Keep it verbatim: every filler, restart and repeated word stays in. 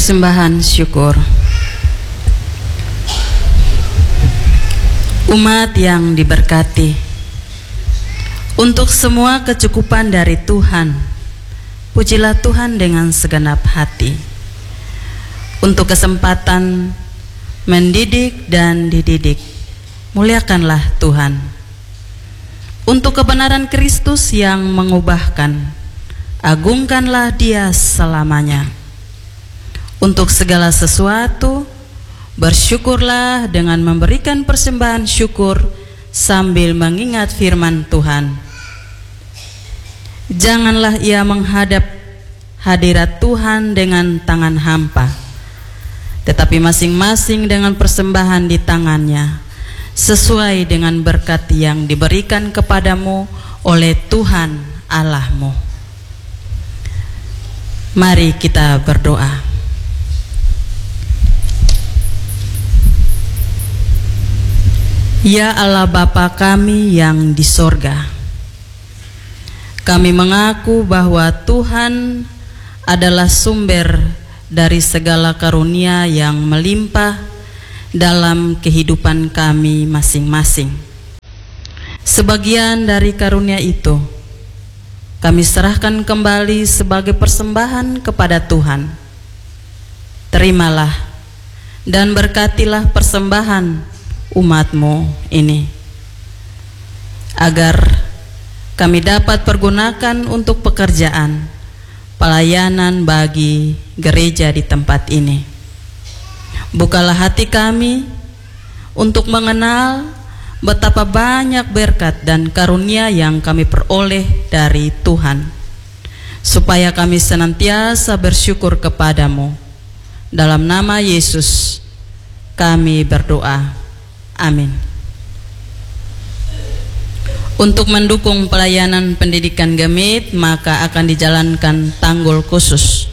Persembahan syukur. Umat yang diberkati, untuk semua kecukupan dari Tuhan, pujilah Tuhan dengan segenap hati. Untuk kesempatan mendidik dan dididik, muliakanlah Tuhan. Untuk kebenaran Kristus yang mengubahkan, agungkanlah Dia selamanya. Untuk segala sesuatu, bersyukurlah dengan memberikan persembahan syukur sambil mengingat firman Tuhan. Janganlah ia menghadap hadirat Tuhan dengan tangan hampa, tetapi masing-masing dengan persembahan di tangannya, sesuai dengan berkat yang diberikan kepadamu oleh Tuhan Allahmu. Mari kita berdoa. Ya Allah Bapa kami yang di sorga, kami mengaku bahwa Tuhan adalah sumber dari segala karunia yang melimpah dalam kehidupan kami masing-masing. Sebagian dari karunia itu kami serahkan kembali sebagai persembahan kepada Tuhan. Terimalah dan berkatilah persembahan umat-Mu ini, agar kami dapat pergunakan untuk pekerjaan pelayanan bagi gereja di tempat ini. Bukalah hati kami untuk mengenal betapa banyak berkat dan karunia yang kami peroleh dari Tuhan, supaya kami senantiasa bersyukur kepadamu. Dalam nama Yesus kami berdoa. Amin. Untuk mendukung pelayanan pendidikan Gemit, maka akan dijalankan tanggul khusus.